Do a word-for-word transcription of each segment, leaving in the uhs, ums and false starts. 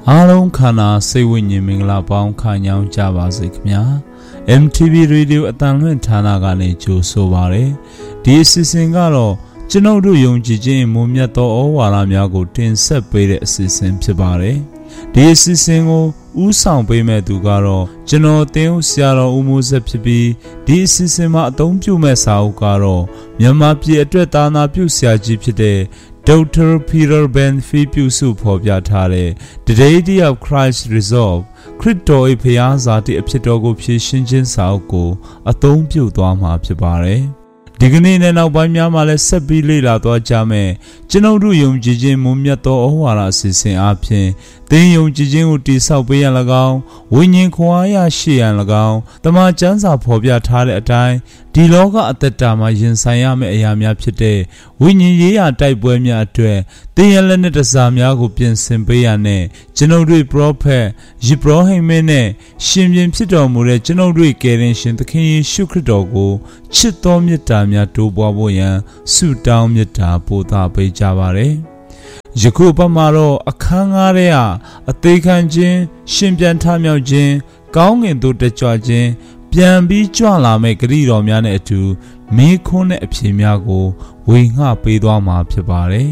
အားလုံးခန္ဓာစိတ်ဝိညာဉ်မင်္ဂလာပေါင်းခံညောင်းကြပါစေခင်ဗျာ M T V Radio အတန်လွင့်ဌာနကနေကြိုဆိုပါရယ်ဒီအစီအစဉ်ကတော့ကျွန်ုပ်တို့ယုံကြည်ခြင်းမွန်မြတ်သောဩဝါဒများကိုတင်ဆက်ပေးတဲ့အစီအစဉ်ဖြစ်ပါတယ်ဒီအစီအစဉ်ကိုဦးဆောင်ပေးမဲ့သူကတော့ကျွန်တော်သင်ဦးဆရာတော်ဦးမိုးဆက်ဖြစ်ပြီးဒီအစီအစဉ်မှာအသုံးပြုမဲ့စာအုပ်ကတော့မြန်မာပြည်အတွက်သာနာပြုဆရာကြီးဖြစ်တဲ့Doctor Peter Benfi ပြုစုဖော်ပြထားတဲ့ The Deity of Christ Resolve ခရစ်တော်၏ဖျားစာတိအဖြစ်တော်ကိုဖြည့်ရှင်းခြင်းစာအုပ်ကိုအသုံးပြုသွားမှာဖြစ်ပါတယ်ဒီကနေ့နဲ့နောက်ပိုင်းများမှာလည်းဆက်ပြီးလေ့လာသွားကြမယ်ကျွန်ုပ်တို့ယုံကြည်ခြင်းမွန်မြတ်သောဩဝါဒအစီအစဉ်အပြင်သင်ယုံကြည်ခြင်းကိုတည်ဆောက်ပေးရန်၎င်းဝိညာဉ်ခွန်အားရရှိရန်၎င်းတမန်ကျမ်းစာဖော်ပြထားတဲ့အတိုင်းဒီလောကအသက်တာမှာရင်ဆိုင်ရမယ့်အရာများဖြစ်တဲ့ဝိညာဉ်ရေးရာတိုက်ပွဲများအတွက်သင်ရလက်နဲ့တစားများကိုပြင်ဆင်ပေးရတဲ့ကျွန်ုပ်တို့ပရောဖက်ယေဘရဟိမင်းနဲ့ရှင်ပြန်ဖြစ်တော်မူတဲ့ကျွန်ုပ်တို့ကယ်တင်ရှင်သခင်ယေရှုခရစ်တော်ကိုချစ်တော်မြတ်တာများတိုးပွားဖို့ရန်ဆုတောင်းမြတ်တာပို့သပေးကြပါရယ်ယခုပတ်မှာတော့အခန်းငါးထဲကအသေးခံခြင်းရှင်ပြန်ထမြောက်ခြင်းကောင်းငင်သို့တကြွခြင်းပြန်ပြီးကြွလာမဲ့ဂရုတော်များနဲ့အတူမေးခွန်းတဲ့အဖြေများကိုဝေငှပေးသွားမှာဖြစ်ပါတယ်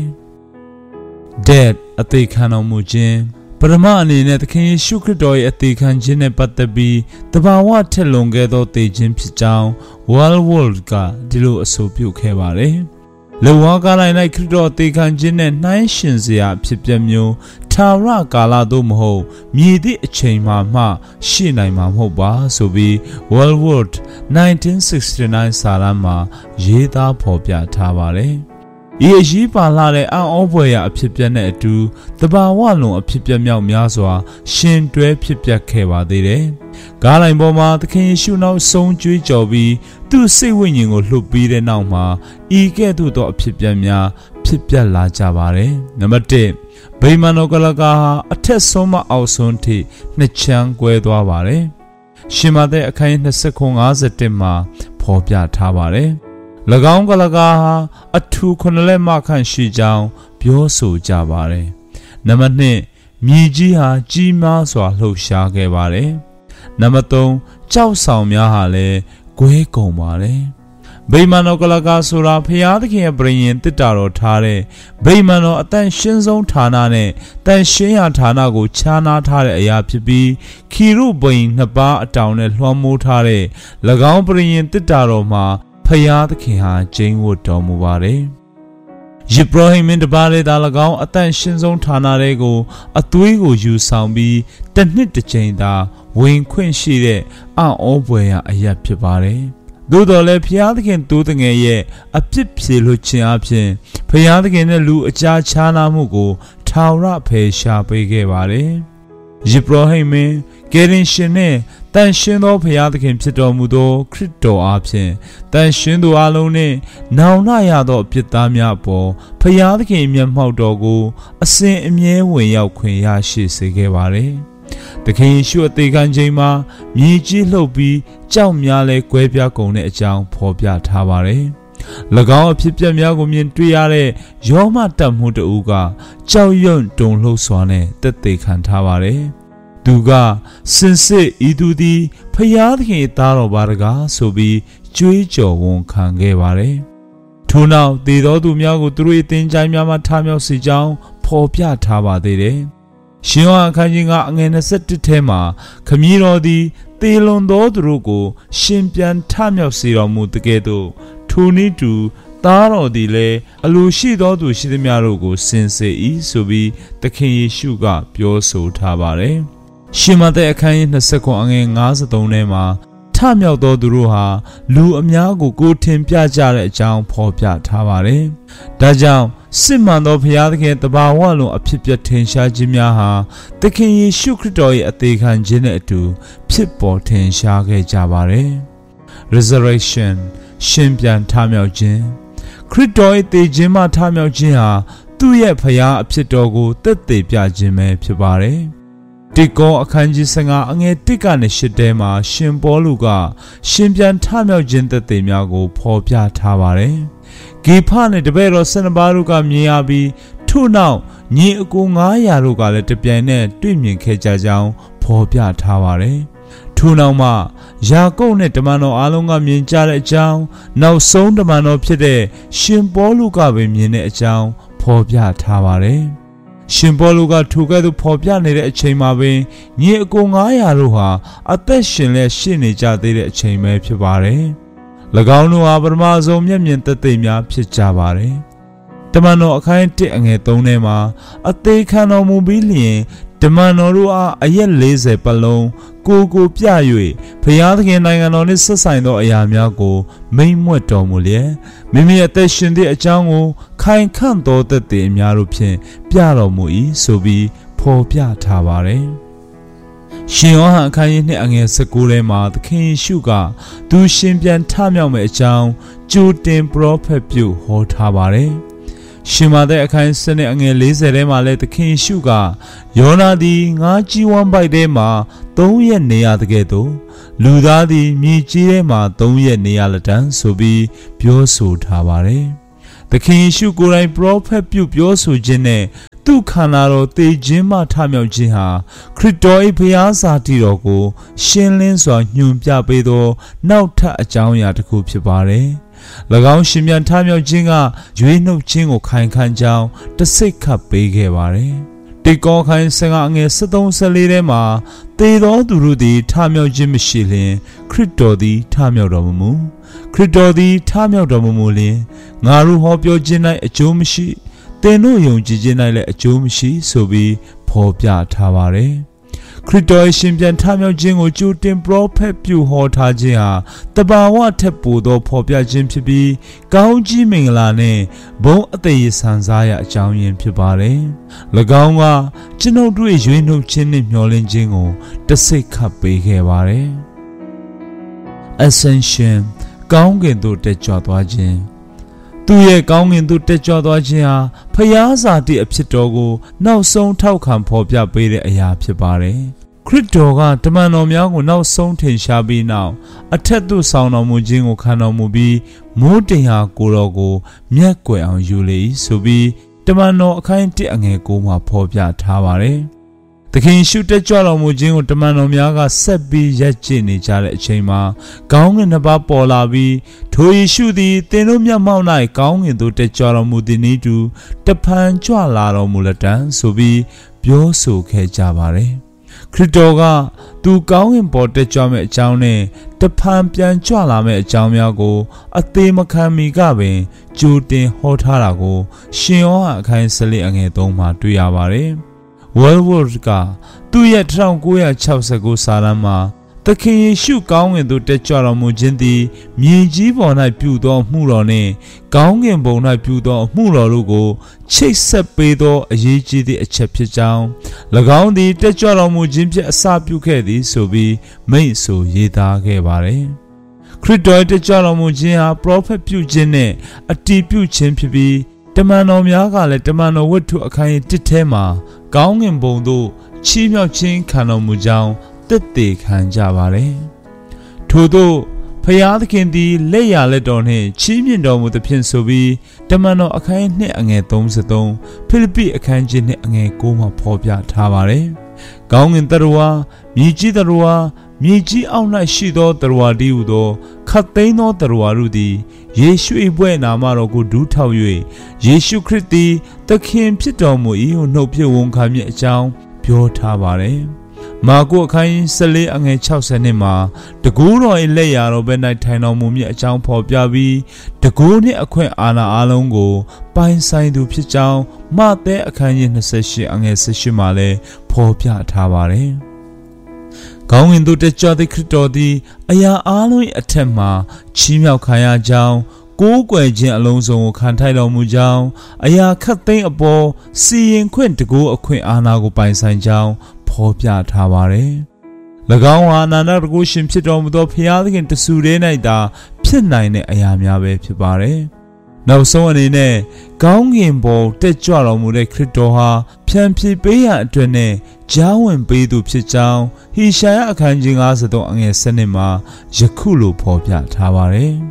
Dead အသေးခံတော်မူခြင်းပရမအနေနဲ့သခင်ယေရှုခရစ်တော်ရဲ့အသေးခံခြင်းနဲ့ပတ်သက်ပြီးတဘာဝထက်လွန်ခဲ့သောသေခြင်းဖြစ်ကြောင်း World World ကဒီလိုအဆိုပြုခဲ့ပါတယ်လောကကာလ၌ခရစ်တော်အသေးခံခြင်းနဲ့နှိုင်းယှဉ်စရာဖြစ်ပျက်မျိုးထာဝရကာလသို့မဟုတ်မြည်သည့်အချိန်မှမှရှိနိုင်မှာမဟုတ်ပါဆိုပြီး World World nineteen sixty-nine စာတမ်းမှာရေးသားဖော်ပြထားပါတယ်။ဤအရေးပါလာတဲ့အံ့ဩဖွယ်ရာအဖြစ်ပြက်နဲ့အတူတဘာဝလွန်အဖြစ်ပြက်မြောက်များစွာရှင်တွဲဖြစ်ပျက်ခဲ့ပါသေးတယ်။ကားလိုင်ပေါ်မှာသခင်ယေရှုနောက်ဆုံးကြွေးကြော်ပြီးသူ့စိတ်ဝိညာဉ်ကိုလှုပ်ပြီးတဲ့နောက်မှာဤကဲ့သို့သောအဖြစ်ပြက်များဖြစ်ပျက်လာကြပါတယ်။နံပါတ်တစ်ဗိမာန်တော်ကလကာဟာအထက်ဆုံးမှအောက်ဆုံးထိနှစ်ချမ်းကွဲသွားပါတယ်။ရှင်မသက်အခန်းยี่สิบ fifty-oneမှာဖော်ပြထားပါတယ်။၎င်းကလကာဟာအထူခုနှစ်လက်မှခန့်ရှိကြောင်းပြောဆိုကြပါတယ်။နံပါတ်နှစ်မြေကြီးဟာကြီးမားစွာလှုပ်ရှားခဲ့ပါတယ်။နံပါတ်သုံးကြောက်ဆောင်များဟာလည်းကွဲကုန်ပါတယ်။ဗိမာန်တော်ကလကာဆိုတာဖျားသခင်ရဲ့ပရိညင်တစ်တာတော်ထားတဲ့ဗိမာန်တော်အတန်ရှင်းဆုံးဌာနနဲ့တန်ရှင်းရာဌာနကိုခြားနားထားတဲ့အရာဖြစ်ပြီးခီရုဘိန်နှစ်ပါးအတောင်နဲ့လွှမ်းမိုးထားတဲ့၎င်းပရိညင်တစ်တာတော်မှာဖျားသခင်ဟာကျင်းဝတ်တော်မူပါတယ်။ယေဘရဟိမင်းတပါးလေးသာ၎င်းအတန်ရှင်းဆုံးဌာနတွေကိုအသွေးကိုယူဆောင်ပြီးတစ်နှစ်တစ်ချိန်သာဝင်ခွင့်ရှိတဲ့အံ့ဩဖွယ်ရာအရာဖြစ်ပါတယ်။သို့တော်လည်းဖျားသခင်တိုးတငယ်ရဲ့အပြစ်ဖြေလွှတ်ခြင်းအပြင်ဖျားသခင်နဲ့လူအကြားခြားနာမှုကိုထာဝရဖယ်ရှားပေးခဲ့ပါတယ်။ယေဘရဟိမင်းကယ်တင်ရှင်နဲ့တန်ရှင်းသောဖျားသခင်ဖြစ်တော်မူသောခရစ်တော်အားဖြင့်တန်ရှင်းသူအလုံးနှင့်နောင်နာရသောအပြစ်သားများအပေါ်ဖျားသခင်မျက်မှောက်တော်ကိုအစဉ်အမြဲဝင်ရောက်ခွင့်ရရှိစေခဲ့ပါတယ်။သခင်ယေရှုအသေးခံခြင်းမှာမြေကြီးလှုပ်ပြီးကြောက်များလဲကွဲပြားကုန်တဲ့အကြောင်းဖော်ပြထားပါတယ်။၎င်းအဖြစ်ပြက်များကိုမြင်တွေ့ရတဲ့ယောမတတ်မှုတဦးကကြောက်ရွံ့တုန်လှုပ်စွာနဲ့တက်သေးခံထားပါတယ်။သူကစင်စစ်ဤသူသည်ဖျားသခင်သားတော်ပါတကားဆိုပြီးကြွေးကြော်ဝန်ခံခဲ့ပါတယ်။ထို့နောက်သေသောသူများကိုသူတို့၏သင်္ချိုင်းများမှထမြောက်စေကြောင်းဖော်ပြထားပါသေးတယ်။ရှင်ယောဟန်အခန်းကြီးကအငယ်ยี่สิบเอ็ดထဲမှာခမည်းတော်သည်သေလွန်သောသူတို့ကိုရှင်ပြန်ထမြောက်စေတော်မူတကယ်သို့ထိုနည်းတူသားတော်သည်လည်းအလိုရှိသောသူရှိသမျှတို့ကိုစင်စေ၏ဆိုပြီးသခင်ယေရှုကပြောဆိုထားပါတယ်။ရှင်မသက်အခန်းကြီးยี่สิบ အငယ်fifty-threeထဲမှာထမြောက်သောသူတို့ဟာလူအများကိုကိုယ်ထင်ပြကြတဲ့အကြောင်းဖော်ပြထားပါတယ်။ဒါကြောင့်စစ်မှန်သောဘုရားသခင်တဘာဝလုံးအဖြစ်ပြထင်ရှားခြင်းများဟာသခင်ယေရှုခရစ်တော်ရဲ့အသေးခံခြင်းနဲ့အတူဖြစ်ပေါ်ထင်ရှားခဲ့ကြပါတယ်။ Resurrection ရှင်ပြန်ထမြောက်ခြင်းခရစ်တော်ရဲ့သေခြင်းမှထမြောက်ခြင်းဟာသူ့ရဲ့ဘုရားအဖြစ်တော်ကိုသက်သေပြခြင်းပဲဖြစ်ပါတယ်။တိကောအခန်းကြီးfifteenအငယ်oneကနေeightထဲမှာရှင်ပေါလုကရှင်ပြန်ထမြောက်ခြင်းသက်သေများကိုဖော်ပြထားပါတယ်။ဂေဖနဲ့တပည့်တော်ဆယ်နှစ်ပါးတို့ကမြင်ရပြီးထို့နောက်ညီအကိုငါးရာတို့ကလည်းတပြိုင်နက်တွေ့မြင်ခဲ့ကြကြောင်းဖော်ပြထားပါတယ်။ထို့နောက်မှယာကုပ်နဲ့တမန်တော်အားလုံးကမြင်ကြတဲ့အကြောင်းနောက်ဆုံးတမန်တော်ဖြစ်တဲ့ရှင်ပေါလုကပဲမြင်တဲ့အကြောင်းဖော်ပြထားပါတယ်။ရှင်ပေါလုကထိုကဲ့သို့ဖော်ပြနေတဲ့အချိန်မှာပင်ညီအကိုငါးရာတို့ဟာအသက်ရှင်လက်ရှိနေကြသေးတဲ့အချိန်ပဲဖြစ်ပါတယ်။၎င်းတို့ဟာပထမဆုံးမျက်မြင်သက်သေများဖြစ်ကြပါတယ်။တမန်တော်အခန်းတစ်အငယ်သုံးထဲမှာအသေးခံတော်မူပြီးလျင်တမန်တော်တို့အားအရက်လေးဆယ်ပတ်လုံးကိုကိုပြ၍ဘုရားသခင်နိုင်ငံတော်နှင့်ဆက်ဆိုင်သောအရာများကိုမိန့်မွက်တော်မူလျက်မိမိအသက်ရှင်သည့်အကြောင်းကိုခိုင်ခန့်သောသက်သေအများတို့ဖြင့်ပြတော်မူ၏ဆိုပြီးဖော်ပြထားပါတယ်။ရှင်ယောဟန်အခန်းကြီးနှစ်အငယ်၁၉ထဲမှာသခင်ယေရှုကသူရှင်ပြန်ထမြောက်မယ့်အကြောင်းကြိုတင်ပရောဖက်ပြုဟောထားပါတယ်။ရှင်မာသက်အခန်းစနစ်အငယ်၄၀ထဲမှာလည်းသခင်ယေရှုကယောနာသည်ငါးကြီးဝမ်းပိုက်ထဲမှာသုံးရက်နေရတဲ့ကဲ့သို့လူသားသည်မြေကြီးထဲမှာသုံးရက်နေရလက်တန်းဆိုပြီးပြောဆိုထားပါတယ်။သခင်ယေရှုကိုယ်တိုင်ပရောဖက်ပြုပြောဆိုခြင်းနဲ့သူခန္ဓာတော်သေခြင်းမှထမြောက်ခြင်းဟာခရစ်တော်၏ဘုရားစာတီတော်ကိုရှင်းလင်းစွာညွှန်ပြပေးသောနောက်ထပ်အကြောင်းအရာတစ်ခုဖြစ်ပါတယ်။၎င်းရှင်ပြန်ထမြောက်ခြင်းကရွေးနှုတ်ခြင်းကိုခိုင်ခန့်ကြောင်းတစိတ်ခတ်ပေးခဲ့ပါတယ်။တေကောခိုင်ဆင်ကအငယ်၁၃ ၁၄ထဲမှာသေသောသူတို့သည်ထမြောက်ခြင်းမရှိလျင်ခရစ်တော်သည်ထမြောက်တော်မမူခရစ်တော်သည်ထမြောက်တော်မမူလျင်ငါတို့ဟောပြောခြင်း၌အကျိုးမရှိသင်တို့ယုံကြည်ခြင်း၌လည်းအကျိုးမရှိဆိုပြီးဖော်ပြထားပါတယ်။ခရစ်တော်ရှင်ပြန်ထမြောက်ခြင်းကိုကြိုတင်ပရောဖက်ပြုဟောထားခြင်းဟာတဘာဝထက်ပိုသောဖော်ပြခြင်းဖြစ်ပြီးကောင်းကြီးမင်္ဂလာနဲ့ဘုန်းအသက်ရည်ဆန်စားရအကြောင်းရင်းဖြစ်ပါတယ်။၎င်းကကျွန်ုပ်တို့ရွေးနှုတ်ခြင်းနဲ့မျှော်လင့်ခြင်းကိုတစိတ်ခတ်ပေးခဲ့ပါတယ်။ Ascension ကောင်းကင်သို့တက်ကြွသွားခြင်းသူရဲ့ကောင်းကင်သို့တက်ကြွသွားခြင်းဟာဖျားစာတိအဖြစ်တော်ကိုနောက်ဆုံးထောက်ခံဖော်ပြပေးတဲ့အရာဖြစ်ပါတယ်။ခရစ်တော်ကတမန်တော်များကိုနောက်ဆုံးထင်ရှားပြီးနောက်အထက်သို့ဆောင်တော်မူခြင်းကိုခံတော်မူပြီးမိုးတင်ဟာကိုယ်တော်ကိုမျက်ကွယ်အောင်ယူလေဆိုပြီးတမန်တော်အခန်းတစ်အငယ်၉မှာဖော်ပြထားပါတယ်။သခင်ရှုတက်ကြွတော်မူခြင်းကိုတမန်တော်များကဆက်ပြီးရပ်ကျင့်နေကြတဲ့အချိန်မှာကောင်းကင်နှစ်ပါးပေါ်လာပြီးထိုယေရှုသည်သင်တို့မျက်မှောက်၌ကောင်းကင်သို့တက်ကြွတော်မူသည်နည်းတူတဖန်ကြွလာတော်မူလက်တံဆိုပြီးပြောဆိုခဲ့ကြပါတယ်။ခရစ်တော်ကသူကောင်းကင်ပေါ်တက်ကြွမဲ့အကြောင်းနဲ့တဖန်ပြန်ကြွလာမဲ့အကြောင်းများကိုအသေးမခံမီကပင်ကြိုတင်ဟောထားတာကိုရှင်ယောဟန်အခန်း၁၄အငယ်၃မှာတွေ့ရပါတယ်။ World ကသူ့ရဲ့၁၉၆၉စာတမ်းမှာသခင်ယေရှုကောင်းကင်သို့တက်ကြွတော်မူခြင်းသည်မြေကြီးပေါ်၌ပြုသောမှုတော်နှင့်ကောင်းကင်ဘုံ၌ပြုသောမှုတော်တို့ကိုချိတ်ဆက်ပေးသောအရေးကြီးသည့်အချက်ဖြစ်ကြောင်း၎င်းသည်တက်ကြွတော်မူခြင်းဖြင့်အစပြုခဲ့သည်ဆိုပြီးမိန့်ဆိုရေးသားခဲ့ပါတယ်။ခရစ်တော်တက်ကြွတော်မူခြင်းဟာပရောဖက်ပြုခြင်းနှင့်အတည်ပြုခြင်းဖြစ်ပြီးတမန်တော်များကလည်းတမန်တော်ဝတ္ထုအခန်းတစ်ထဲမှာကောင်းကင်ဘုံသို့ချီးမြှောက်ခြင်းခံတော်မူကြောင်းသက်သေခံကြပါတယ်။ထို့သောဖျားသခင်သည်လက်ရလက်တော်နှင့်ချီးမြှင့်တော်မူသဖြင့်ဆိုပြီးတမန်တော်အခန်းနှစ်အငယ်၃၃ဖိလိပ္ပိအခန်းကြီးနှစ်အငယ်၉မှာဖော်ပြထားပါတယ်။ကောင်းကင်တရဝါမြေကြီးတရဝါမြေကြီးအောက်၌ရှိသောတရဝါတည်းဟူသောခတ်သိမ်းသောတရဝါတို့သည်ယေရှု၏ဘွဲ့နာမတော်ကိုဒူးထောက်၍ယေရှုခရစ်သည်သခင်ဖြစ်တော်မူ၏ဟုနှုတ်ဖြင့်ဝန်ခံမည်အကြောင်းပြောထားပါတယ်။မာကုအခန်း၁၄အငယ်၆၀နှစ်မှာတကူတော်၏လက်ရာတော်ဘက်၌ထိုင်တော်မူမည်အကြောင်းဖော်ပြပြီးတကူနှင့်အခွင့်အာဏာအလုံးကိုပိုင်ဆိုင်သူဖြစ်ကြောင်းမဿဲအခန်းကြီး၂၈အငယ်၁၈မှာလည်းဖော်ပြထားပါတယ်။ကောင်းကင်သို့တက်ကြွသည့်ခရစ်တော်သည်အရာအားလုံး၏အထက်မှချီးမြှောက်ခံရကြောင်းကိုးကွယ်ခြင်းအလုံးစုံကိုခံထိုက်တော်မူကြောင်းအရာခတ်သိမ်းအပေါ်စီရင်ခွင့်တကူအခွင့်အာဏာကိုပိုင်ဆိုင်ကြောင်းဖော်ပြထားပါတယ်။၎င်းဟာအနန္တတကုရှင်ဖြစ်တော်မူသောဖျားသခင်တဆူတည်း၌သာဖြစ်နိုင်တဲ့အရာများပဲဖြစ်ပါတယ်။နောက်ဆုံးအနေနဲ့ကောင်းကင်ပေါ်တက်ကြွတော်မူတဲ့ခရစ်တော်ဟာဖြန်ဖြေပေးရန်အတွက်နဲ့ကြားဝင်ပေးသူဖြစ်ကြောင်းဟေရှာယအခန်းကြီး၅၃အငယ်၁၂မှာယခုလိုဖော်ပြထားပါတယ်။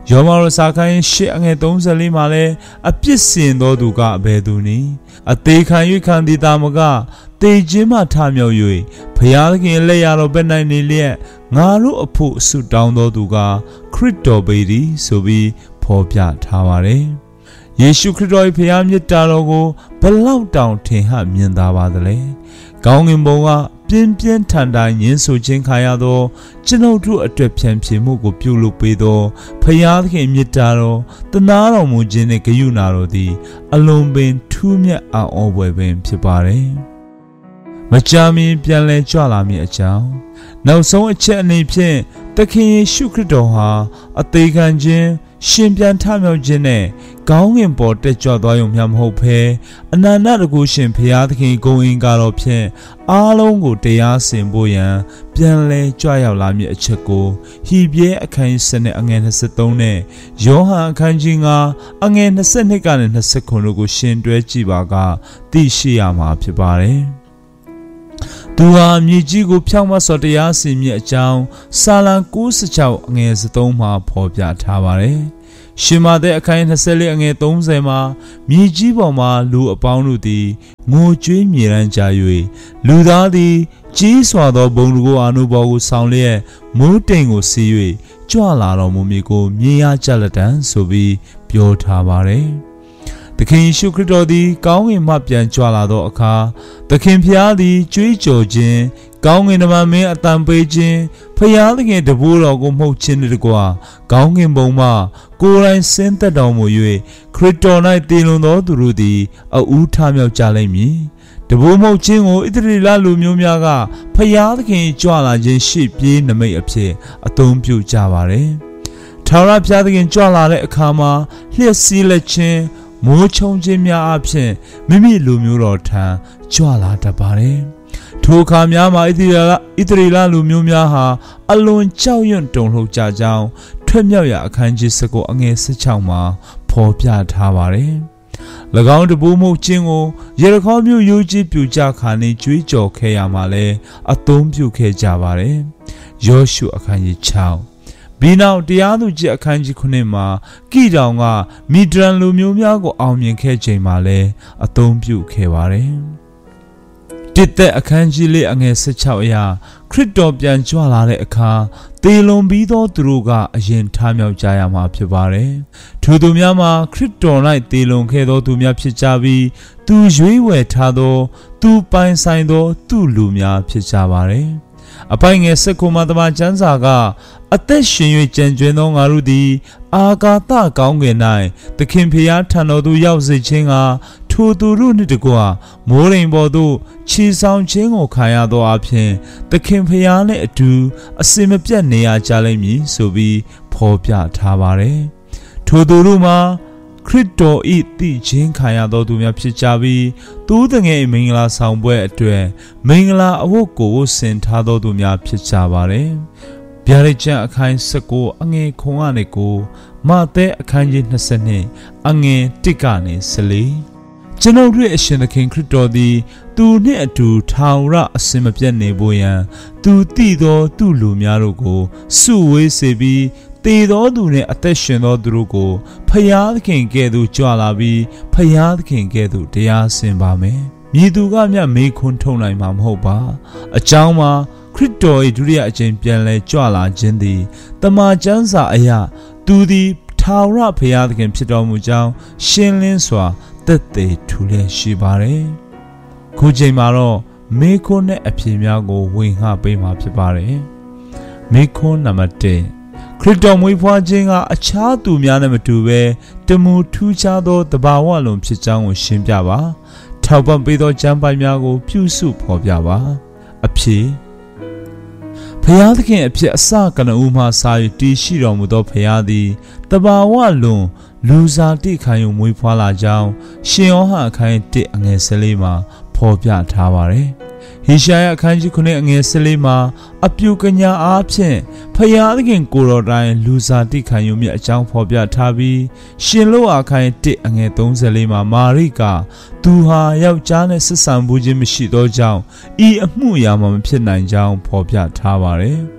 ယောမရောစာခိုင်းရှစ်အငယ်သုံးဆယ်လေးမှာလည်းအပြစ်စင်သောသူကအဘယ်သူနည်းအသေးခံ၍ခံသည်တာမကတေခြင်းမှထမြောက်၍ဘုရားသခင်လက်ရတော်ဘက်၌နေလျက်ငါတို့အဖို့ဆုတောင်းသောသူကခရစ်တော်ပေသည်ဆိုပြီးဖော်ပြထားပါတယ်ယေရှုခရစ်တော်၏ဘုရားမြတ်တာတော်ကိုဘလောက်တောင်ထင်ဟမြင်သာပါသလဲကောင်းကင်ဘုံကပြင်းပြင်းထန်ထန်ညှင်းဆိုခြင်းခံရသောကျွန်ုပ်တို့အတွက်ဖြန့်ဖြေမှုကိုပြုလုပ်ပေးသောဘုရားသခင်မြတ်တာတော်တနာတော်မူခြင်းနှင့်ဂရုဏာတော်သည်အလွန်ပင်ထူးမြတ်အံ့ဩဖွယ်ပင်ဖြစ်ပါတယ်မကြာမီပြန်လည်ကြွလာမည်အကြောင်းနောက်ဆုံးအချက်အနေဖြင့်သခင်ယေရှုခရစ်တော်ဟာအသေးခံခြင်းရှင်ပြန်ထမြောက်ခြင်းနဲ့ကောင်းကင်ပေါ်တက်ကြွသွားရုံမျှမဟုတ်ဘဲအနန္တတကုရှင်ဘုရားသခင်ဂုဏ်အင်္ဂါတော်ဖြင့်အားလုံးကိုတရားစင်ဖို့ရန်ပြန်လဲကြွရောက်လာမည်အချက်ကိုဟိပြဲအခန်းကြီးစနစ်အငယ်၂၃နဲ့ယောဟန်အခန်းကြီး၅အငယ်၂၂ကနေ၂၉တို့ကိုရှင်တွဲကြည့်ပါကသိရှိရမှာဖြစ်ပါတယ်သူဟာမြေကြီးကိုဖြောင့်မတ်စွာတရားစီရင်မည်အကြောင်းစာလံ၉၆အငယ်၃မှာဖော်ပြထားပါတယ်။ရှင်မာသက်အခန်း၂၄အငယ်၃၀မှာမြေကြီးပေါ်မှာလူအပေါင်းတို့သည်ငိုကြွေးမြေရန်ကြ၍လူသားသည်ကြီးစွာသောဘုံကိုအာနုဘော်ကိုဆောင်လျက်မိုးတိမ်ကိုစီး၍ကြွလာတော်မူမည်ကိုမြင်ရကြလက်တံဆိုပြီးပြောထားပါတယ်။သခင်ယေရှုခရစ်တော်သည်ကောင်းကင်မှပြန်ကြွလာသောအခါသခင်ဖျားသည်ကြွေးကြော်ခြင်းကောင်းကင်တမန်မင်းအတန်ပေးခြင်းဖျားသခင်တပည့်တော်ကိုမှုတ်ခြင်းတကွာကောင်းကင်ဘုံမှကိုယ်တိုင်ဆင်းသက်တော်မူ၍ခရစ်တော်၌တည်လွန်သောသူတို့သည်အဦးထမြောက်ကြလိမ့်မည်တပည့်မှုတ်ခြင်းကိုဣသရေလလူမျိုးများကဖျားသခင်ကြွလာခြင်းရှိပြေးနမိတ်အဖြစ်အသုံးပြုကြပါတယ်ထာဝရဘုရားသခင်ကြွလာတဲ့အခါမှာလျှက်စီးလက်ခြင်းမိုးချုံခြင်းများအဖြစ်မိမိလူမျိုးတော်ထံကြွလာတတ်ပါတယ်။ထိုအခါများမှာဣသရေလဣသရေလလူမျိုးများဟာအလွန်ကြောက်ရွံ့တုန်လှုပ်ကြကြောင်းထွက်မြောက်ရာအခန်းကြီး၁၉အငယ်၁၆မှာဖော်ပြထားပါတယ်။၎င်းတပူးမှုချင်းကိုယေရခေါမြို့ရိုးကြီးပြူကြခါနေကြွေးကြော်ခဲ့ရမှာလဲအသုံးပြုခဲ့ကြပါတယ်။ယောရှုအခန်းကြီး၆ဘီနောက်တရားသူကြီးအခန်းကြီးခုနှစ်မှာကိတောင်ကမီဒရန်လူမျိုးများကိုအောင်မြင်ခဲ့ချိန်မှာလည်းအသုံးပြုခဲ့ပါတယ်။တစ်သက်အခန်းကြီးလေးအငယ်၁၆အရာခရစ်တော်ပြန်ကြွလာတဲ့အခါသေလွန်ပြီးသောသူတို့ကအရင်ထမြောက်ကြရမှာဖြစ်ပါတယ်။ထိုသူများမှာခရစ်တော်၌သေလွန်ခဲ့သောသူများဖြစ်ကြပြီးသူရွေးဝယ်ထားသောသူပိုင်ဆိုင်သောသူလူများဖြစ်ကြပါတယ်။အပိုင်ငယ်စက္ကုမသမကျမ်းစာကအသက်ရှင်၍ကြံကျွင်းသောငါတို့သည်အာကာသကောင်းကင်၌သခင်ဖျားထံတော်သို့ရောက်စေခြင်းကထိုသူတို့နှင့်တကွမိုးရိမ်ပေါ်သို့ခြေဆောင်ခြင်းကိုခံရသောအဖြစ်သခင်ဖျားနှင့်အတူအစင်မပြတ်နေရကြလိမ့်မည်ဆိုပြီးဖော်ပြထားပါတယ်။ထိုသူတို့မှာခရစ်တော်၏သိခြင်းခံရသောသူများဖြစ်ကြပြီးသူတငယ်မင်္ဂလာဆောင်ပွဲအတွက်မင်္ဂလာအဝတ်ကိုဆင်ထားသောသူများဖြစ်ကြပါတယ်။ဗျာဒိတ်ကျမ်းအခန်း၁၉အငယ်ခုံကနေကိုမဿဲအခန်းကြီး၂၂အငယ်၁ကနေ၁၄ကျွန်ုပ်တို့အရှင်သခင်ခရစ်တော်သည်သူနှင့်အတူထာဝရအစင်မပြတ်နေဖို့ရန်သူတည်သောသူလူများတို့ကိုစုဝေးစေပြီးသေသောသူနှင့်အသက်ရှင်သောသူတို့ကိုဖျားသခင်ကဲ့သို့ကြွလာပြီးဖျားသခင်ကဲ့သို့တရားစင်ပါမယ်။မြည်သူကမျှမေးခွန်းထုတ်နိုင်မှာမဟုတ်ပါ။အကြောင်းမှာခရစ်တော်၏ဒုတိယအကြိမ်ပြန်လည်ကြွလာခြင်းသည်တမန်ကျမ်းစာအရသူသည်ထာဝရဘုရားသခင်ဖြစ်တော်မူကြောင်းရှင်းလင်းစွာသက်သေထူလျက်ရှိပါတယ်။ခုချိန်မှာတော့မေးခွန်းနဲ့အဖြေများကိုဝင်ဟပေးမှာဖြစ်ပါတယ်။မေးခွန်းနံပါတ်၁ခရစ်တော်မွေးဖွားခြင်းကအခြားသူများနဲ့မတူဘဲတမူထူးခြားသောတဘာဝလုံးဖြစ်ကြောင်းကိုရှင်းပြပါထောက်ပံ့ပေးသောကျမ်းပိုင်များကိုပြုစုဖော်ပြပါအဖြေဖျားသခင်အဖြစ်အစကနဦးမှစာ၍တည်ရှိတော်မူသောဖျားသည်တဘာဝလုံးလူစားတိခံယူမွေးဖွားလာကြောင်းရှင်ယောဟန်အခန်း၁အငယ်၁၄မှာဖော်ပြထားပါတယ်ဟေရှာယအခန်းကြီးခုနှစ်အငယ်၁၄မှာအပြုကညာအားဖြင့်ဖျားသခင်ကိုယ်တော်တိုင်လူစားတိခံယူမြတ်အကြောင်းဖော်ပြထားပြီးရှင်လောအခန်း၁အငယ်၃၄မှာမာရိကသူဟာယောက်ျားနဲ့ဆက်ဆံမှုခြင်းမရှိသောကြောင့်ဤအမှုအရာမှမဖြစ်နိုင်ကြောင်းဖော်ပြထားပါတယ်။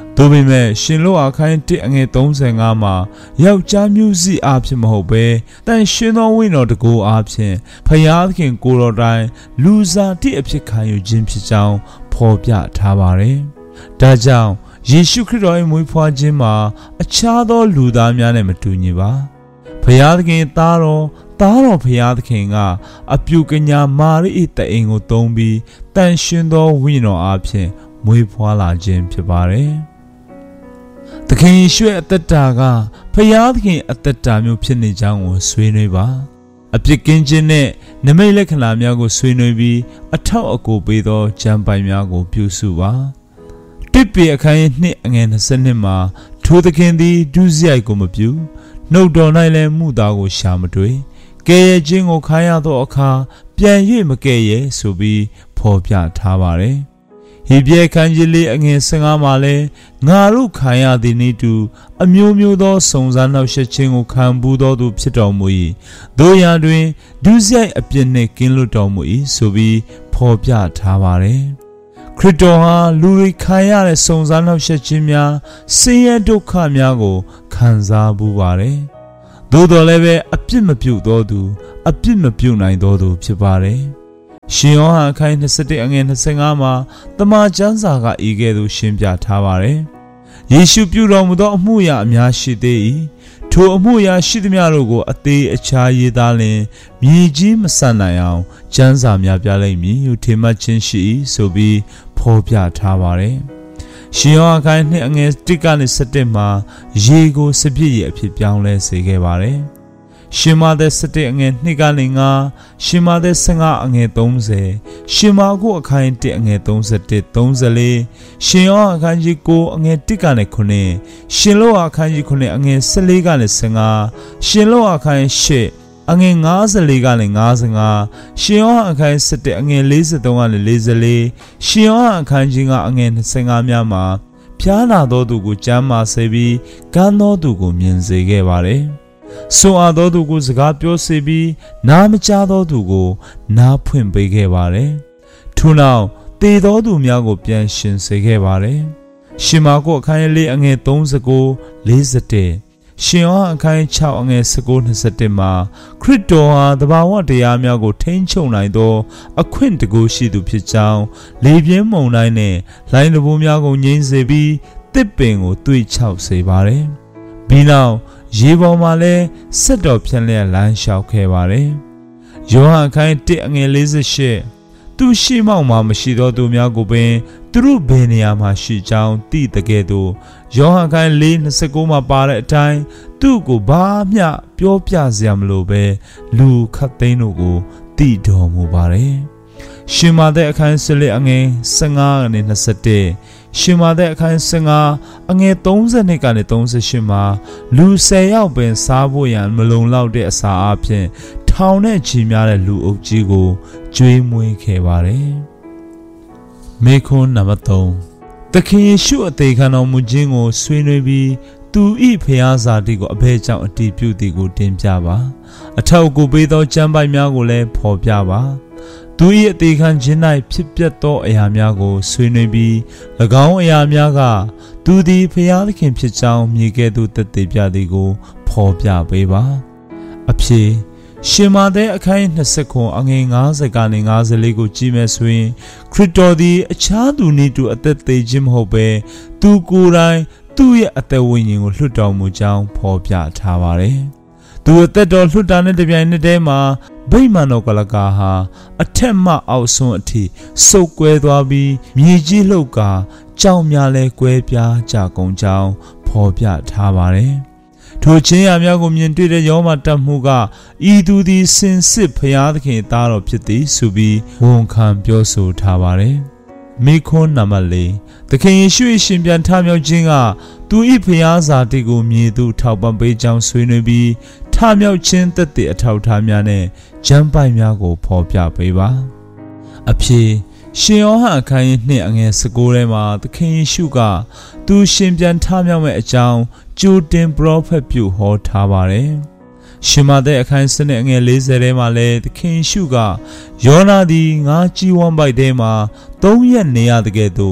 သို့ပေမဲ့ရှင်လို့အခန်းတစ်အငယ်သုံးဆယ်ငါမှာယောက်ျားမျိုးစိအားဖြင့်မဟုတ်ဘဲတန်ရှင်သောဝိညာဉ်တော်တကူအားဖြင့်ဖယားသခင်ကိုယ်တော်တိုင်လူစားတိအဖြစ်ခံယူခြင်းဖြစ်ကြောင်းဖော်ပြထားပါတယ်။ဒါကြောင့်ယေရှုခရစ်တော်၏မွေးဖွားခြင်းမှာအခြားသောလူသားများနဲ့မတူညီပါ။ဖယားသခင်သားတော်သားတော်ဖယားသခင်ကအပြုကညာမာရိ၏တအိမ်ကိုသုံးပြီးတန်ရှင်သောဝိညာဉ်တော်အားဖြင့်မွေးဖွားလာခြင်းဖြစ်ပါတယ်။သခင်ယေရှုရဲ့အသက်တာကဖယားသခင်အသက်တာမျိုးဖြစ်နေကြောင်းကိုဆွေးနွေးပါအပြစ်ကင်းခြင်းနဲ့နမိတ်လက္ခဏာများကိုဆွေးနွေးပြီးအထောက်အကူပေးသောကျမ်းပိုင်များကိုပြုစုပါတစ်ပေအခန်းရဲ့နှစ်အငယ်၂၂မှာထိုသခင်သည်ဒုစရိုက်ကိုမပြုနှုတ်တော်၌လည်းမှုသားကိုရှာမတွေ့ကဲရဲ့ခြင်းကိုခါရသောအခါပြန်၍မကဲရဲ့ဆိုပြီးဖော်ပြထားပါတယ်ဟေဘရဲခန်းကြီးလေးအငယ်၁၅မှာလဲငါတို့ခံရသည်နည်းတူအမျိုးမျိုးသောစုံစမ်းနှောက်ယှက်ခြင်းကိုခံဘူးသောသူဖြစ်တော်မူ၏တို့ရာတွင်ဒုစရိုက်အပြစ်နှင့်ကင်းလွတ်တော်မူ၏ဆိုပြီးဖော်ပြထားပါတယ်ခရစ်တော်ဟာလူတွေခံရတဲ့စုံစမ်းနှောက်ယှက်ခြင်းများဆင်းရဲဒုက္ခများကိုခံစားဘူးပါတယ်သို့တော်လည်းပဲအပြစ်မပြုသောသူအပြစ်မပြုနိုင်သောသူဖြစ်ပါတယ်ရှင်ယောဟန်အခန်း၂၁အငယ်၂၅မှာတမန်ကျမ်းစာကဤကဲ့သို့ရှင်းပြထားပါတယ်။ယေရှုပြုတော်မူသောအမှုရာအများရှိသေး၏။ထိုအမှုရာရှိသမျှတို့ကိုအသေးအခြားရေးသားလျင်မြေကြီးမဆန်နိုင်အောင်ကျမ်းစာများပြလိမ့်မည်ဟုထင်မှတ်ခြင်းရှိ၏ဆိုပြီးဖော်ပြထားပါတယ်။ရှင်ယောဟန်အခန်း၂အငယ်၁ကနေ၁၁မှာရေကိုစပြည့်ရအဖြစ်ပြောင်းလဲစေခဲ့ပါတယ်။ရှင်မာသက်၁၁အငယ်၂ကနေ၅ရှင်မာသက်၁၅အငယ်၃၀ရှင်မာကုအခန်း၁အငယ်၃၁ ၃၄ရှင်ယောဟန်အခန်းကြီး၉အငယ်၁ကနေ၉ရှင်လောအခန်းကြီး၉အငယ်၁၄ကနေ၁၅ရှင်လောအခန်း၈အငယ်၅၄ကနေ၅၅ရှင်ယောဟန်အခန်း၁၁အငယ်၄၃ကနေ၄၄ရှင်ယောဟန်အခန်းကြီး၅အငယ်၂၅များမှာဖျားနာသောသူကိုကျမ်းမာစေပြီးကန်းသောသူကိုမြင်စေခဲ့ပါတယ်ဆိုအပ်သောသူကိုစကားပြောစေပြီးနားမကြားသောသူကိုနားဖွင့်ပေးခဲ့ပါတယ်။ထို့နောက်သေသောသူများကိုပြန်ရှင်စေခဲ့ပါတယ်။ရှင်မာကုအခန်းလေးအငယ်၃၉ ၄၁ရှင်ယောဟန်အခန်း၆အငယ်၁၉ ၂၁မှာခရစ်တော်ဟာသဘာဝတရားများကိုထိန်းချုပ်နိုင်သောအခွင့်တကူရှိသူဖြစ်ကြောင်းလေပြင်းမုန်တိုင်းနဲ့လိုင်းတဘိုးများကိုငြိမ်းစေပြီးတစ်ပင်ကိုသွေ့ချောက်စေပါတယ်။ပြီးနောက်ရေပေါ်မှာလဲဆက်တော်ဖြန့်လျက်လမ်းလျှောက်ခဲ့ပါတယ်။ယောဟန်အခန်း၁အငယ်၄၈သူရှိမောက်မှာမရှိသောသူများကိုပင်သူတို့ဘယ်နေရာမှာရှိကြောင်းသိတဲ့ကဲ့သို့ယောဟန်အခန်း၄၂၉မှာပါတဲ့အတိုင်းသူ့ကိုဘာမျှပြောပြစရာမလိုပဲလူခတ်သိန်းတို့ကိုသိတော်မူပါတယ်။ရှင်မာသက်အခန်း၁၄အငယ်၁၅ကနေ၂၁ရှင်မာသက်အခန်း၁၅အငယ်၃၂ကနေ၃၈မှာလူ၁၀ယောက်ပင်စားဖို့ရန်မလုံလောက်တဲ့အစာအပြင်ထောင်နဲ့ချီများတဲ့လူအုပ်ကြီးကိုကျွေးမွေးခဲ့ပါတယ်။မေခွန်းနံပါတ်၃သခင်ယေရှုအသေးခံတော်မူခြင်းကိုဆွေးနွေးပြီးသူ၏ဖျားစာတိကိုအဘဲကြောင့်အတည်ပြုသည်ကိုတင်ပြပါအထောက်အကူပေးသောကျမ်းပိုက်များကိုလည်းဖော်ပြပါသူ၏အသေးခံခြင်း၌ဖြစ်ပျက်သောအရာများကိုဆွေးနွေးပြီး၎င်းအရာများကသူသည်ဖျားသခင်ဖြစ်ကြောင်းမြေကဲ့သို့သက်သေပြသည်ကိုဖော်ပြပေးပါအဖြစ်ရှင်မာသက်အခန်း၂၉အငယ်၅၀ကနေ၅၄ကိုကြည့်မယ်ဆိုရင်ခရစ်တော်သည်အခြားသူနည်းတူအသက်သေးခြင်းမဟုတ်ပဲသူကိုယ်တိုင်သူ့ရဲ့အသက်ဝိညာဉ်ကိုလွှတ်တော်မူကြောင်းဖော်ပြထားပါတယ်။သူအသက်တော်လွှတ်တာနဲ့တပြိုင်နက်တည်းမှာဗိမာန်တော်ကလကာဟာအထက်မှအောက်ဆုံးအထိစုပ်ကွဲသွားပြီးမြေကြီးလှုပ်ကာကြောင်များလဲကွဲပြားကြကုန်ကြောင်းဖော်ပြထားပါတယ်။ထိုချင်းရာများကိုမြင်တွေ့တဲ့ယောမတပ်မှုကဤသူသည်စင်စစ်ဖျားသခင်သားတော်ဖြစ်သည်ဆိုပြီးဝန်ခံပြောဆိုထားပါတယ်။မိခွန်းနံပါတ်၄သခင်ယေရှု၏ရှင်ပြန်ထမြောက်ခြင်းကသူ၏ဖျားစာတိကိုမြေသို့ထောက်ပံ့ပေးကြောင်းဆွေးနွေးပြီးထမြောက်ခြင်းသက်သေအထောက်ထားများနဲ့ကျမ်းပိုက်များကိုဖော်ပြပေးပါအဖြစ်ရှင်ယောဟန်အခန်းကြီး၂အငယ်၁၉ထဲမှာသခင်ယေရှုကသူရှင်ပြန်ထမြောက်မဲ့အကြောင်းကြိုတင်ပရောဖက်ပြုဟောထားပါတယ်ရှင်မာသက်အခန်း၁၂အငယ်၄၀ထဲမှာလည်းသခင်ယေရှုကယောနာသည်ငါကြီးဝမ်းပိုက်ထဲမှာသုံးရက်နေရတဲ့ကဲ့သို့သူ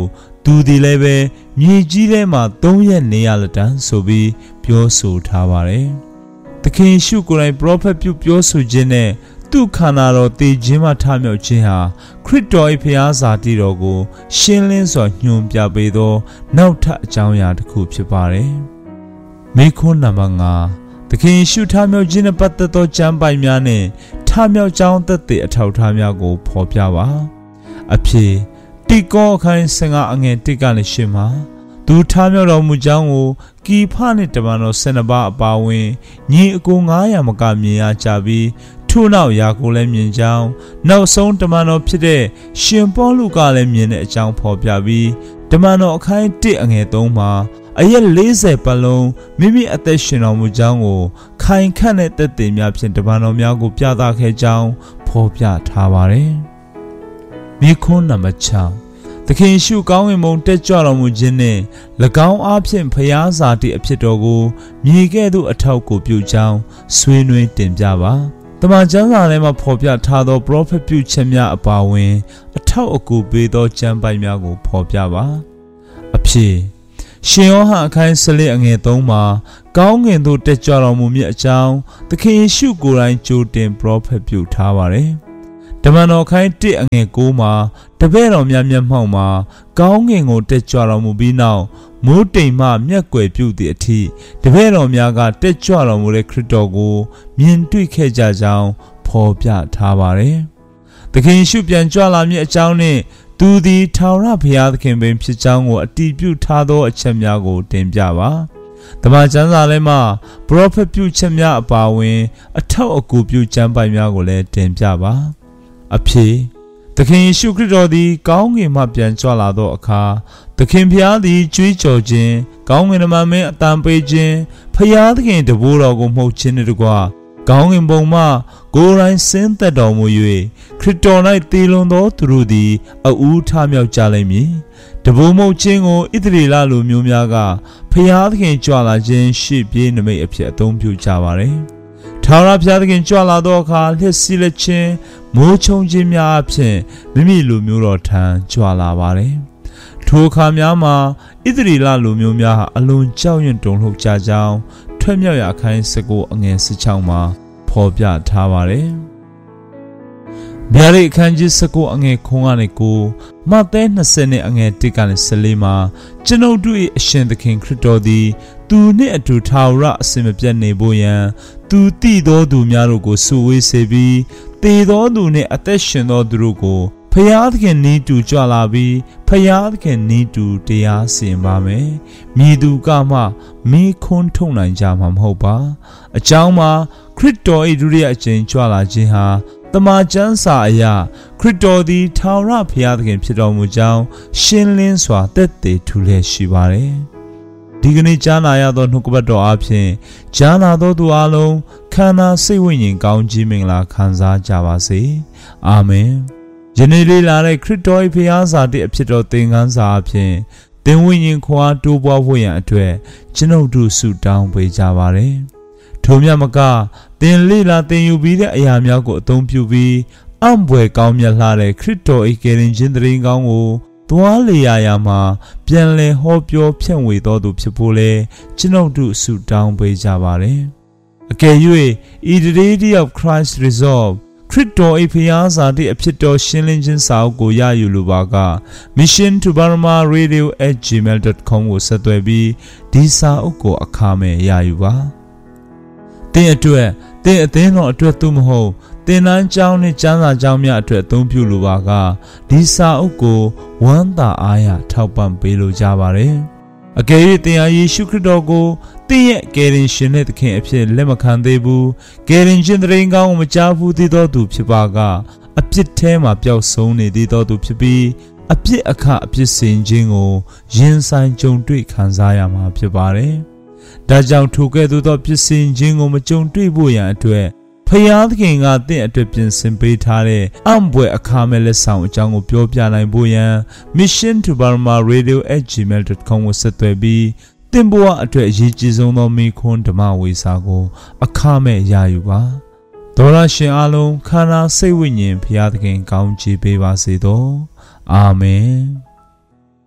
သူဒီလည်းပဲမြေကြီးထဲမှာသုံးရက်နေရလက်တန်းဆိုပြီးပြောဆိုထားပါတယ်။သခင်ယေရှုကိုယ်တိုင်ပရောဖက်ပြုပြောဆိုခြင်းနဲ့သူ့ခန္ဓာတော်တည်ခြင်းမှထမြောက်ခြင်းဟာခရစ်တော်၏ဖျားစာတိတော်ကိုရှင်းလင်းစွာညွှန်ပြပေးသောနောက်ထပ်အကြောင်းအရာတစ်ခုဖြစ်ပါတယ်။မိခွန်းနံပါတ်၅သခင်ယေရှုထမြောက်ခြင်းနဲ့ပတ်သက်သောကျမ်းပိုင်များနဲ့ထမြောက်ကြောင်းသက်သေအထောက်အထားများကိုဖော်ပြပါ။အဖြစ်တိကောအခန်း၁၅အငယ်၁ကနေ၈မှာသူထမြောက်တော်မူကြောင်းကိုကီဖနှင့်တမန်တော်၁၂ပါးအပါအဝင်ညီအကို၅ရာမကမြင်ရကြပြီးထို့နောက်ယာကိုလည်းမြင်ကြောင်းနောက်ဆုံးတမန်တော်ဖြစ်တဲ့ရှင်ပေါလုကလည်းမြင်တဲ့အကြောင်းဖော်ပြပြီးတမန်တော်အခန်း၁အငယ်၃မှာအရက်၄၀ပတ်လုံးမိမိအသက်ရှင်တော်မူကြောင်းကိုခိုင်ခန့်တဲ့သက်သေများဖြင့်တမန်တော်များကိုပြသခဲ့ကြောင်းဖော်ပြထားပါတယ်။မိခွန်းနံပါတ်၆သခင်ယေရှုကောင်းကင်ဘုံတက်ကြွတော်မူခြင်းနှင့်၎င်းအားဖြင့်ဖျားစာတိအဖြစ်တော်ကိုမြေကဲ့သို့အထောက်ကိုပြုကြောင်းဆွေးနွေးတင်ပြပါတမန်ကျမ်းစာထဲမှာဖော်ပြထားသောပရောဖက်ပြုချက်များအပါအဝင်အထောက်အကူပေးသောကျမ်းပိုင်များကိုဖော်ပြပါအဖြစ်ရှင်ယောဟန်အခန်း၁၄အငယ်၃မှာကောင်းကင်သို့တက်ကြွတော်မူမည်အကြောင်းသခင်ယေရှုကိုယ်တိုင်ကြိုတင်ပရောဖက်ပြုထားပါတယ်တမန်တော်ခိုင်းတစ်အငယ်၉မှာတပည့်တော်များမျက်မှောက်မှာကောင်းကင်ကိုတက်ကြွတော်မူပြီးနောက်မိုးတိမ်မှမျက်ကွယ်ပြုသည့်အထိတပည့်တော်များကတက်ကြွတော်မူတဲ့ခရစ်တော်ကိုမြင်တွေ့ခဲ့ကြကြောင်းဖော်ပြထားပါတယ်။သခင်ယေရှုပြန်ကြွလာမည့်အကြောင်းနှင့်သူသည်ထာဝရဘုရားသခင်ပင်ဖြစ်ကြောင်းကိုအတည်ပြုထားသောအချက်များကိုတင်ပြပါ။တမန်ကျမ်းစာထဲမှာပရောဖက်ပြုချက်များအပါအဝင်အထောက်အကူပြုကျမ်းပိုင်များကိုလည်းတင်ပြပါ။အဖြစ်သခင်ယေရှုခရစ်တော်သည်ကောင်းကင်မှပြန်ကြွလာသောအခါသခင်ဖျားသည်ကြွေးကြော်ခြင်းကောင်းကင်မှမင်းအတန်ပေးခြင်းဖျားသခင်တဘိုးတော်ကိုမှုတ်ခြင်းနှင့်တကွကောင်းကင်ဘုံမှကိုယ်တိုင်ဆင်းသက်တော်မူ၍ခရစ်တော်၌တည်လွန်သောသူတို့သည်အဦးထမြောက်ကြလိမ့်မည်တဘိုးမှုတ်ခြင်းကိုဣသရေလလူမျိုးများကဖျားသခင်ကြွလာခြင်းရှေ့ပြေးနမိတ်အဖြစ်အသုံးပြုကြပါသည်ထာဝရဘုရားသခင်ကြွလာသောအခါလှစ်စီးလက်ခြင်းမိုးချုံခြင်းများအဖြစ်မိမိလူမျိုးတော်ထံကြွလာပါတယ်။ထိုအခါများမှာဣသရေလလူမျိုးများဟာအလွန်ကြောက်ရွံ့တုန်လှုပ်ကြကြောင်းထွက်မြောက်ရာအခန်း၁၉အငယ်၁၆မှာဖော်ပြထားပါတယ်။ဗျာဒိတ်အခန်းကြီး၁၉အငယ်ခွန်ကနေကိုမဿဲ၂၀နဲ့အငယ်၁ကနေ၁၄မှာကျွန်ုပ်တို့၏အရှင်သခင်ခရစ်တော်သည်သူနှင့်အတူထာဝရအစဉ်မပြတ်နေဖို့ရန်သူတည်သောသူများတို့ကိုစုဝေးစေပြီးတည်သောသူနှင့်အသက်ရှင်သောသူတို့ကိုဖျားသခင်နီးတူကြွလာပြီးဖျားသခင်နီးတူတရားစီရင်ပါမယ်။မြည်သူကမှမိခွန်းထုတ်နိုင်ကြမှာမဟုတ်ပါ။အကြောင်းမှာခရစ်တော်၏ဒုတိယအကြိမ်ကြွလာခြင်းဟာတမန်ကျမ်းစာအရခရစ်တော်သည်ထာဝရဘုရားသခင်ဖြစ်တော်မူကြောင်းရှင်းလင်းစွာသက်သေထူလျက်ရှိပါတယ်။ဒီကနေ့ကြားနာရသောနှုတ်ကပတ်တော်အပြင်ကြားနာသောသူအလုံးခန္ဓာစိတ်ဝိညာဉ်ကောင်းကြီးမင်္ဂလာခံစားကြပါစေ။အာမင်။ယနေ့လေးလာတဲ့ခရစ်တော်၏ဘုရားစာတိအဖြစ်တော်သင်ခန်းစာအပြင်သင်ဝိညာဉ်ခွာတိုးပွားဖို့ရန်အတွက်ကျွန်ုပ်တို့ဆုတောင်းပေးကြပါရစေ။ထိုမြတ်မကသင်လေးလာသင်ယူပြီးတဲ့အရာများကိုအသုံးပြုပြီးအံ့ဘွယ်ကောင်းမြတ်လှတဲ့ခရစ်တော်၏ကယ်တင်ခြင်းတရင်ကောင်းကိုသွားလေရာရာမှာပြန်လည်ဟောပြောဖြန့်ဝေတော်သူဖြစ်ဖို့လဲကျွန်ုပ်တို့ဆုတောင်းပေးကြပါရစေ။အကယ်၍ in the day of Christ resolveခရစ်တော်၏ဖျားစာတိအဖြစ်တော်ရှင်းလင်းခြင်းစာအုပ်ကိုရယူလိုပါက mission to burma radio at gmail dot com ကိုဆက်သွယ်ပြီးဒီစာအုပ်ကိုအခမဲ့ရယူပါ။သင်အတွက်သင်အသင်းတော်အတွက်သို့မဟုတ်သင်တန်းကျောင်းနဲ့ကျမ်းစာကျောင်းများအတွက်အသုံးပြုလိုပါကဒီစာအုပ်ကိုဝမ်းသာအားရထောက်ပံ့ပေးလိုကြပါရစေ။အကယ်၍သင်ဟာယေရှုခရစ်တော်ကိုသင်ရဲ့ကယ်တင်ရှင်နဲ့သခင်အဖြစ်လက်မခံသေးဘူးကယ်တင်ရှင်တရင်ကောင်းကိုမကြားဘူးသေးသောသူဖြစ်ပါကအပြစ်ထဲမှာပျောက်ဆုံးနေသေးသောသူဖြစ်ပြီးအပြစ်အခအပြစ်စင်ခြင်းကိုရင်ဆိုင်ကြုံတွေ့ခံစားရမှာဖြစ်ပါတယ်။ဒါကြောင့်ထိုကဲ့သို့သောပြစ်စင်ခြင်းကိုမကြုံတွေ့ဖို့ရန်အတွက်ဖျားသခင်ကသင်အတွက်ပြင်ဆင်ပေးထားတဲ့အံ့ဘွယ်အခါမဲ့လက်ဆောင်အကြောင်းကိုပြောပြနိုင်ဖို့ရန် mission to burma radio at gmail dot com ကိုဆက်သွယ်ပြီးသင်ဘဝအတွက်အရေးကြီးဆုံးသောမိခွန်းဓမ္မဝေစာကိုအခမဲ့ရယူပါဒေါရရှင်အားလုံးခန္ဓာစိတ်ဝိညာဉ်ဖျားသခင်ကောင်းချီးပေးပါစေသောအာမင်